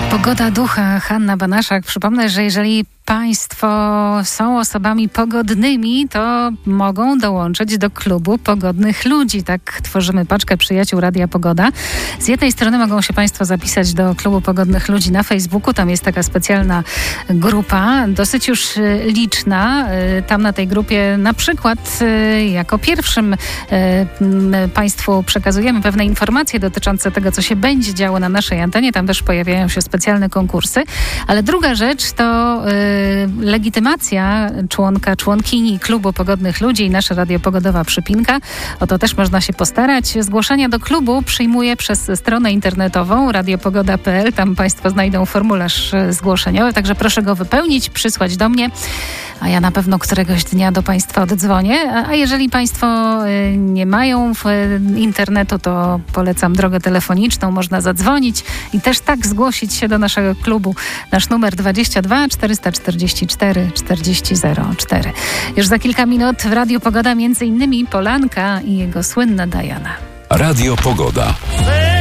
Pogoda ducha, Hanna Banaszak. Przypomnę, że jeżeli Państwo są osobami pogodnymi, to mogą dołączyć do klubu pogodnych ludzi. Tak tworzymy paczkę przyjaciół Radia Pogoda. Z jednej strony mogą się Państwo zapisać do klubu pogodnych ludzi na Facebooku. Tam jest taka specjalna grupa, dosyć już liczna. Tam na tej grupie na przykład jako pierwszym Państwu przekazujemy pewne informacje dotyczące tego, co się będzie działo na naszej antenie. Tam też pojawiają się specjalne konkursy. Ale druga rzecz to legitymacja członkini klubu pogodnych ludzi i nasza radiopogodowa przypinka. O to też można się postarać. Zgłoszenia do klubu przyjmuję przez stronę internetową radiopogoda.pl. Tam Państwo znajdą formularz zgłoszeniowy, także proszę go wypełnić, przysłać do mnie, a ja na pewno któregoś dnia do Państwa oddzwonię. A jeżeli Państwo nie mają internetu, to polecam drogę telefoniczną. Można zadzwonić i też tak zgłosić się do naszego klubu. Nasz numer 22 444 4004. Już za kilka minut w Radiu Pogoda m.in. Polanka i jego słynna Diana. Radio Pogoda.